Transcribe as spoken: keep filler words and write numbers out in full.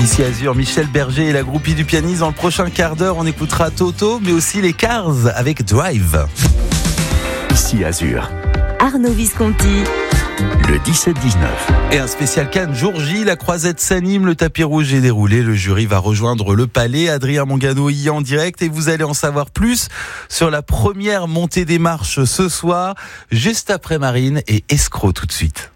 Ici Azur, Michel Berger et la groupie du pianiste. Dans le prochain quart d'heure, on écoutera Toto, mais aussi les Cars avec Drive. Ici Azur, Arnaud Visconti. le dix-sept dix-neuf. Et un spécial Cannes, jour J, la croisette s'anime, le tapis rouge est déroulé, le jury va rejoindre le palais. Adrien Mangano y est en direct et vous allez en savoir plus sur la première montée des marches ce soir, juste après Marine et Escroc tout de suite.